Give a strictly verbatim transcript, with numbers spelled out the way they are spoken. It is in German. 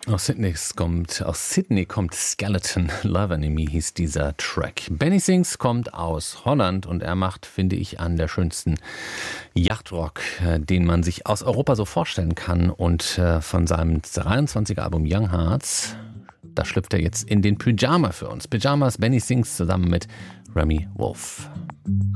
Aus Sydney kommt, aus Sydney kommt Skeleton, Love Enemy hieß dieser Track. Benny Sings kommt aus Holland und er macht, finde ich, an der schönsten Yachtrock, den man sich aus Europa so vorstellen kann. Und von seinem dreiundzwanziger Album Young Hearts, da schlüpft er jetzt in den Pyjama für uns. Pyjamas, Benny Sings zusammen mit Remy Wolf.